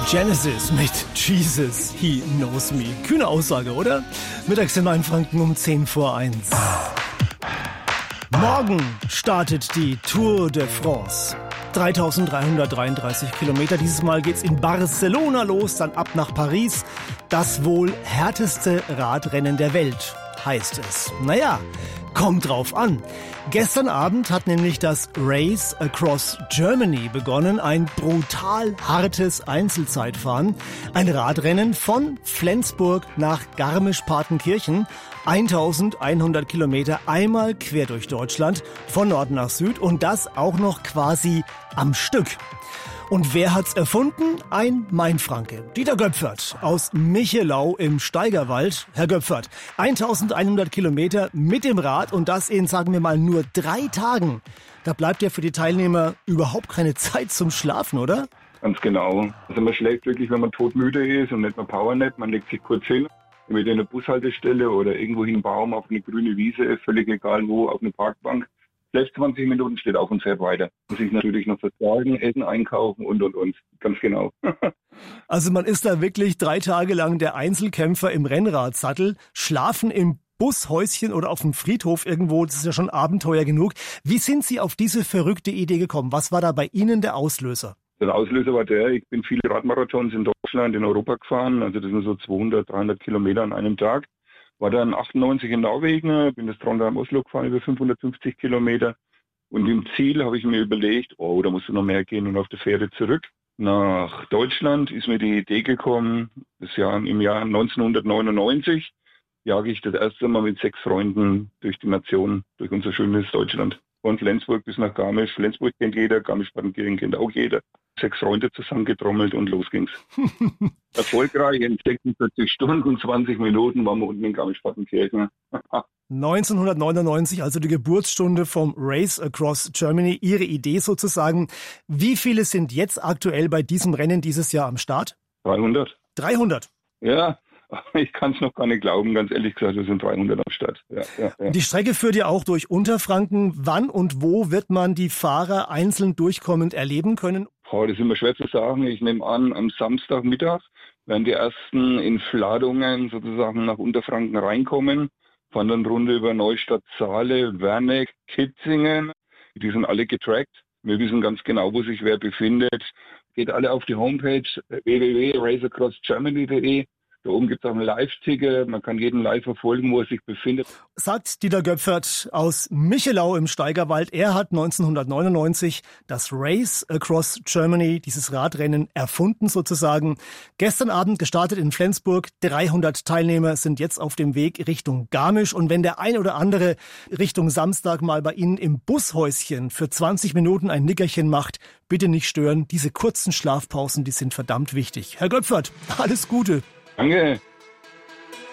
Genesis mit Jesus, He Knows Me. Kühne Aussage, oder? Mittags in Mainfranken um 1:10 Morgen startet die Tour de France. 3.333 Kilometer. Dieses Mal geht's in Barcelona los, dann ab nach Paris. Das wohl härteste Radrennen der Welt, heißt es. Naja, kommt drauf an. Gestern Abend hat nämlich das Race Across Germany begonnen. Ein brutal hartes Einzelzeitfahren. Ein Radrennen von Flensburg nach Garmisch-Partenkirchen. 1.100 Kilometer einmal quer durch Deutschland, von Norden nach Süd und das auch noch quasi am Stück. Und wer hat's erfunden? Ein Mainfranke. Dieter Göpfert aus Michelau im Steigerwald. Herr Göpfert, 1.100 Kilometer mit dem Rad und das in, sagen wir mal, nur 3 Tagen. Da bleibt ja für die Teilnehmer überhaupt keine Zeit zum Schlafen, oder? Ganz genau. Also man schläft wirklich, wenn man todmüde ist und nicht mehr powernap. Man legt sich kurz hin, entweder in eine Bushaltestelle oder irgendwo hin Baum auf eine grüne Wiese, völlig egal wo, auf eine Parkbank. Selbst 20 Minuten steht auf und fährt weiter. Muss sich natürlich noch versorgen, Essen einkaufen und. Ganz genau. Also man ist da wirklich 3 Tage lang der Einzelkämpfer im Rennradsattel, schlafen im Bushäuschen oder auf dem Friedhof irgendwo, das ist ja schon Abenteuer genug. Wie sind Sie auf diese verrückte Idee gekommen? Was war da bei Ihnen der Auslöser? Der Auslöser war ich bin viele Radmarathons in Deutschland, in Europa gefahren, also das sind so 200, 300 Kilometer an einem Tag. War dann 98 in Norwegen, bin das Trondheim-Oslo gefahren, über 550 Kilometer. Und im Ziel habe ich mir überlegt, da musst du noch mehr gehen und auf der Fähre zurück. Nach Deutschland ist mir die Idee gekommen, im Jahr 1999 jage ich das erste Mal mit 6 Freunden durch die Nation, durch unser schönes Deutschland. Von Flensburg bis nach Garmisch. Flensburg kennt jeder, Garmisch-Partenkirchen kennt auch jeder. 6 Freunde zusammengetrommelt und los ging's. Erfolgreich, in 46 Stunden, 20 Minuten waren wir unten in Garmisch-Partenkirchen. 1999, also die Geburtsstunde vom Race Across Germany, Ihre Idee sozusagen. Wie viele sind jetzt aktuell bei diesem Rennen dieses Jahr am Start? 300. 300? Ja. Ich kann es noch gar nicht glauben, ganz ehrlich gesagt, wir sind 300 am Start. Ja. Die Strecke führt ja auch durch Unterfranken. Wann und wo wird man die Fahrer einzeln durchkommend erleben können? Das ist immer schwer zu sagen. Ich nehme an, am Samstagmittag werden die ersten in Fladungen sozusagen nach Unterfranken reinkommen, fahren dann Runde über Neustadt, Saale, Werneck, Kitzingen. Die sind alle getrackt. Wir wissen ganz genau, wo sich wer befindet. Geht alle auf die Homepage www.raceacrossgermany.de. Da oben gibt es auch ein Live-Ticker, man kann jeden live verfolgen, wo er sich befindet. Sagt Dieter Göpfert aus Michelau im Steigerwald. Er hat 1999 das Race Across Germany, dieses Radrennen, erfunden sozusagen. Gestern Abend gestartet in Flensburg. 300 Teilnehmer sind jetzt auf dem Weg Richtung Garmisch. Und wenn der ein oder andere Richtung Samstag mal bei Ihnen im Bushäuschen für 20 Minuten ein Nickerchen macht, bitte nicht stören. Diese kurzen Schlafpausen, die sind verdammt wichtig. Herr Göpfert, alles Gute. Danke.